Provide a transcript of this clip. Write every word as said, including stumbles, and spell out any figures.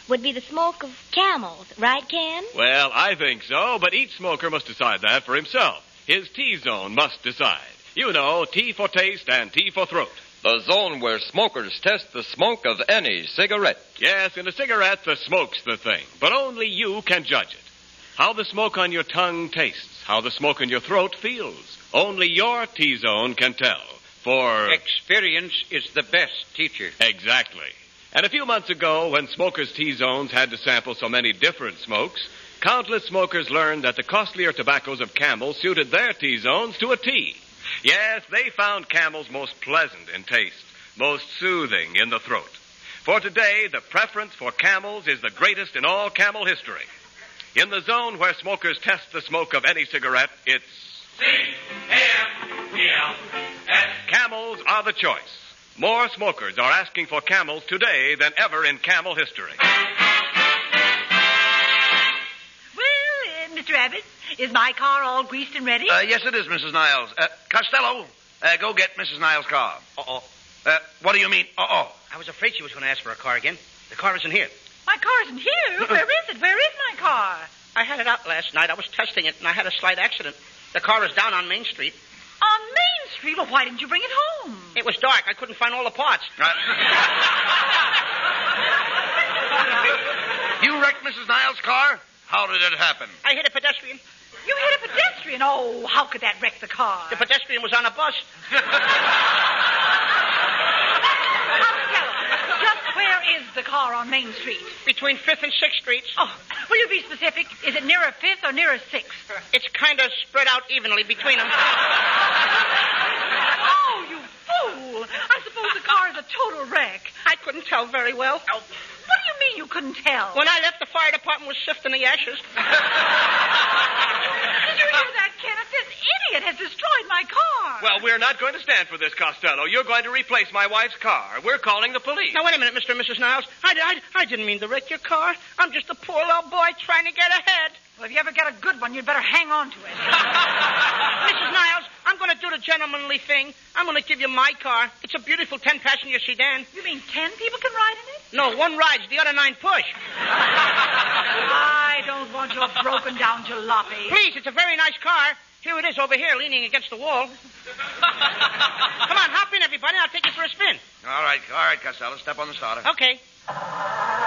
would be the smoke of camels, right, Ken? Well, I think so, but each smoker must decide that for himself. His T-zone must decide. You know, T for taste and T for throat. The zone where smokers test the smoke of any cigarette. Yes, in a cigarette, the smoke's the thing, but only you can judge it. How the smoke on your tongue tastes, how the smoke in your throat feels. Only your T-zone can tell. For experience is the best teacher. Exactly. And a few months ago, when smokers' T-zones had to sample so many different smokes, countless smokers learned that the costlier tobaccos of Camel suited their T-zones to a T. Yes, they found Camel's most pleasant in taste, most soothing in the throat. For today, the preference for Camels is the greatest in all Camel history. In the zone where smokers test the smoke of any cigarette, it's C M E L S. Camels are the choice. More smokers are asking for Camels today than ever in Camel history. Well, uh, Mister Abbott, is my car all greased and ready? Uh, yes, it is, Missus Niles. Uh, Costello, uh, go get Missus Niles' car. Uh-oh. Uh, what do you mean, uh-oh? I was afraid she was going to ask for a car again. The car isn't here. My car isn't here? Where is it? Where is my car? I had it out last night. I was testing it, and I had a slight accident. The car is down on Main Street. On Main Street? Well, why didn't you bring it home? It was dark. I couldn't find all the parts. Uh, you wrecked Missus Niles' car? How did it happen? I hit a pedestrian. You hit a pedestrian? Oh, how could that wreck the car? The pedestrian was on a bus. Just where is the car on Main Street? Between fifth and sixth Streets. Oh, will you be specific? Is it nearer fifth or nearer sixth? It's kind of spread out evenly between them. Oh, you fool! I suppose the car is a total wreck. I couldn't tell very well. Oh, what do you mean you couldn't tell? When I left, the fire department was sifting the ashes. Did you hear that, Kenneth? This idiot has destroyed my car. Well, we're not going to stand for this, Costello. You're going to replace my wife's car. We're calling the police. Now, wait a minute, Mister and Missus Niles. I, I, I didn't mean to wreck your car. I'm just a poor little boy trying to get ahead. Well, if you ever get a good one, you'd better hang on to it. Missus Niles, I'm going to do the gentlemanly thing. I'm going to give you my car. It's a beautiful ten-passenger sedan. You mean ten people can ride in it? No, one rides, the other nine push. I don't want your broken-down jalopy. Please, it's a very nice car. Here it is over here, leaning against the wall. Come on, hop in, everybody. I'll take you for a spin. All right, all right, Costello. Step on the starter. Okay.